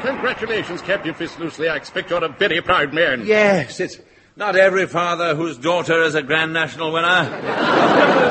Congratulations, Captain Fitzlusley. I expect you're a very proud man. Yes, it's not every father whose daughter is a Grand National winner.